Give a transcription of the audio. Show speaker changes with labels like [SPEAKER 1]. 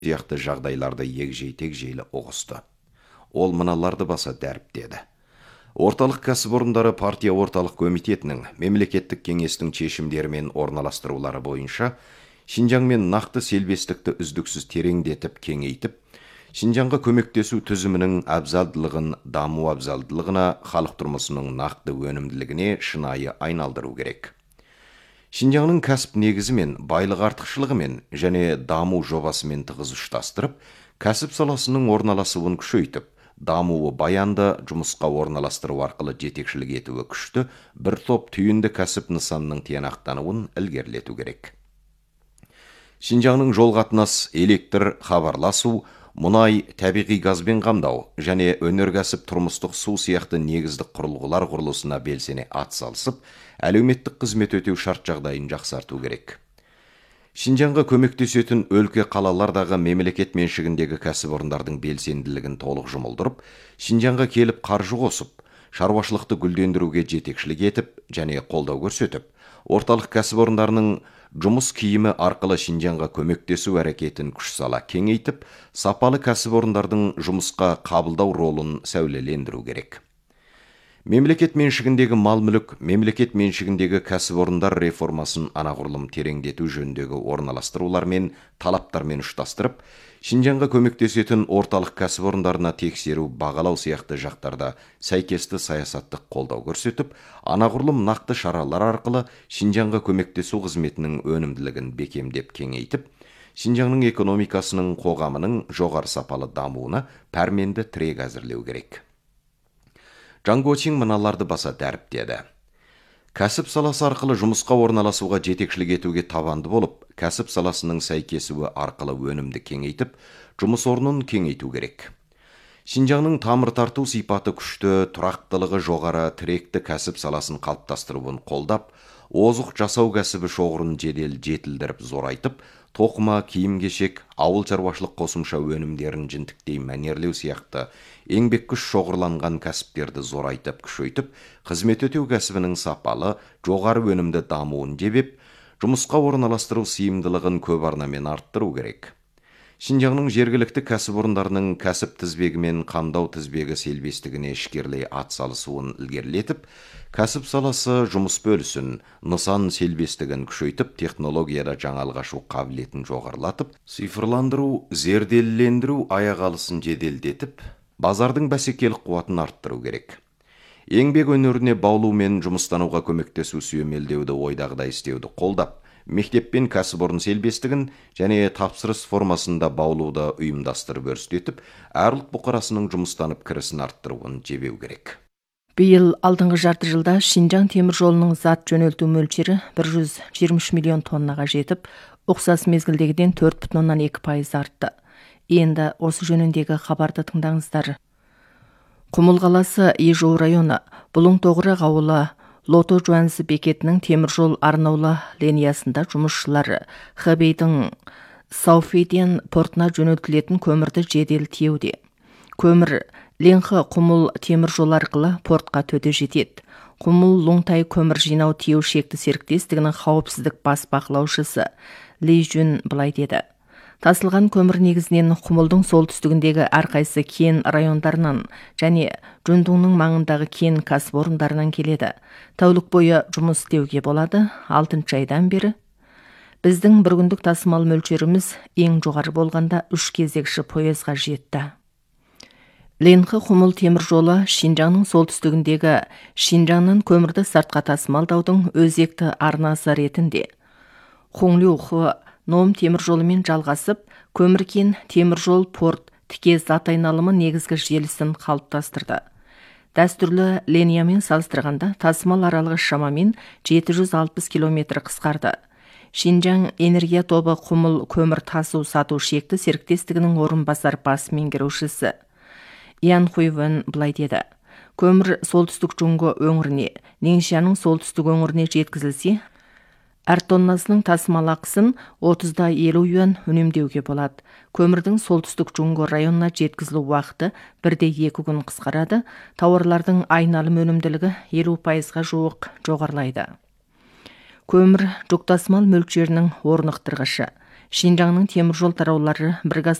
[SPEAKER 1] сияқты жағдайларды егжей-тегжейлі ұғысты. Ол мыналарды баса дәріптеді. Орталық кәсіпорындары партия орталық комитетінің мемлекеттік кеңестің шешімдерімен орналастырулары бойынша Шинжаңмен нақты селбестікті үздіксіз тереңдетіп, кеңейтіп, Шинжаңға көмектесу түзімінің абзалдылығын даму абзалдылығына, халық тұрмысының нақты өнімділігіне шынайы айналдыру керек. Шинжаңның кәсіп негізімен, байлық артықшылығымен және даму жобасымен тығыз ұштастырып, кәсіп саласының орналасуын күшейтіп, дамуы баянды жұмысқа орналастыру арқылы жетекшілік етуі күшті бір топ түйінді кәсіп нысанының тиянақтануын ілгерілету керек. Шинжаңның жол қатынас, электр, хабарласу, мұнай, табиғи газбен қамдау және өнеркәсіп тұрмыстық су сияқты негіздік құрылғылар құрылысына белсене атсалысып, әлеуметтік қызмет өтеу шарт жағдайын жақсарту керек. Шинжаңға көмектесетін өлке қалалардағы мемлекет меншігіндегі кәсіпорындардың белсенділігін толық жұмылдырып, Шинжаңға келіп қаржы қосып, шаруашылықты гүлдендіруге жетекшілік етіп және қолдау көрсетіп, орталық кәсіпорындарының жұмыс киімі арқылы Шинжаңға көмектесу әрекетін күш сала кеңейтіп, сапалы кәсіпорындардың жұмысқа қабылдау ролын сәулелендіру керек. Мемлекет меншігіндегі мал-мүлік, мемлекет меншігіндегі кәсіпорындар реформасын анағұрлым тереңдету жөніндегі орналастырулар мен талаптармен ұштастырып, Шинжаңға көмектесетін орталық кәсіпорындарына тексеру, бағалау сияқты жақтарда сәйкесті саясаттық қолдау көрсетіп, анағұрлым нақты шаралар арқылы Шинжаңға көмектесу қызметінің өнімділігін бекемдеп кеңейтіп, Шинжаңның экономикасының, қоғамының жоғары сапалы дамуына пәрменді тірек әзірлеу керек. Жаңгочин мыналарды баса дәріптеді. Кәсіп саласы арқылы жұмысқа орналасуға жетекшілік етуге табанды болып, кәсіп саласының сәйкесуі арқылы өнімді кеңейтіп, жұмыс орнын кеңейту керек. Шинжаңның тамыр тарту сипаты күшті, тұрақтылығы жоғары, тіректі кәсіп саласын қалыптастыруын қолдап, озық жасау кәсібі шоғырын жедел жетілдіріп зорайтып, тоқыма, киім-кешек, ауыл шаруашылық қосымша өнімдерін жінтіктей мәнерлеу сияқты еңбек күш шоғырланған кәсіптерді зорайтып, күшейтіп, қызмет өтеу кәсібінің сапалы, жоғары өнімді дамуын жебеп, жұмысқа орналастыру сыйымдылығын көп арнамен арттыру керек. Шинжаңның жергілікті кәсіпорындарының кәсіп тізбегі мен қамдау тізбегі селбестігіне ішкерлей атсалысуын ілгерілетіп, кәсіп саласы жұмыс бөлісін, нысан селбестігін күшейтіп, технологияда жаңалық ашу қабілетін жоғарылатып, цифрландыру, зерделілендіру аяқ алысын жеделдетіп, базардың бәсекелік қуатын арттыру керек. Еңбек өнеріне баулу мен жұмыстануға көмектесу сүйемелдеуді ойдағыдай істеуді қолдап, мектеппен кәсіпорын селбестігін және тапсырыс формасында баулуды ұйымдастырып өрістетіп, әрлік бұқарасының жұмыстанып кірісін арттыруын жебеу керек.
[SPEAKER 2] Биыл алдыңғы жарты жылда Шинжаң темір жолының зат жөнелту мөлшері 123 миллион тоннаға жетіп, ұқсас мезгілдегіден 4,2% артты. Енді осы жөніндегі хабарды тыңдаңыздар. Құмыл қаласы Ежоу районы, Бұлың тоғырақ ауылы, Лото Жуанзы бекетінің теміржол арнаулы линиясында жұмысшылар Хэбейдің Сауфейден портына жөнелтілетін көмірді жедел тиеуде. Көмір Ленхы Құмыл теміржол арқылы портқа төте жетеді. Құмыл Лоңтай көмір жинау тиеу шекті серіктестігінің қауіпсіздік бас бақылаушысы Ли Жун былай деді. Тасылған көмір негізінен Құмылдың солтүстігіндегі әрқайсы кен райондарынан және Жөндіңнің маңындағы кен кәсіпорындарынан келеді. Тәулік бойы жұмыс істеуге болады. 6 айдан бері біздің бір күндік тасымал мөлшеріміз ең жоғары болғанда 3 кезекші пойызға жетті. Ленхы Құмыл темір жолы Шинжаңның солтүстігіндегі Шинжаңнан көмірді сыртқа тасымалдаудың өзекті арнасы ретінде Хонглюхы Ном темір жолымен жалғасып, көміркен теміржол порт тіке зат айналымы негізгі желісін қалыптастырды. Дәстүрлі линиямен салыстырғанда тасымал аралығы шамамен 760 километр қысқарды. Шинжаң энергия тобы Құмыл көмір тасу сату шекті серіктестігінің орынбасар бас меңгерушісі Ян Хуйвен былай деді. Көмір солтүстік Жунго өңіріне, Неңшияның солтүстік өңіріне жеткізілсе, әр тоннасының тасымал ақысын 30-50 юан үнемдеуге болады. Көмірдің солтүстік Жунго районына жеткізілу уақыты 1-2 күн қысқарады, тауарлардың айналым өнімділігі 50%-ға жуық жоғарылайды. Көмір жүк тасымал мөлшерінің орнықтырғышы. Шинжаңның темір жол тараулары бір газ